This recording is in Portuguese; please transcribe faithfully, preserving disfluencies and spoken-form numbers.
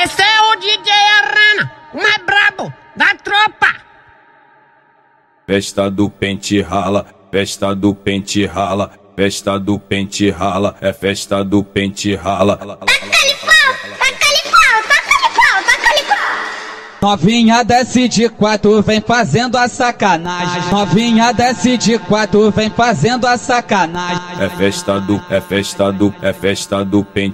Esse é o D J Arana, o mais brabo da tropa. Festa do pente rala, festa do pente rala, festa do pente rala, é festa do pente rala. Taca-lhe pau, taca-lhe pau, taca-lhe pau, taca-lhe pau. Novinha desce de quatro, vem fazendo a sacanagem. Novinha desce de quatro, vem fazendo a sacanagem. É festa do, é festa do, é festa do pente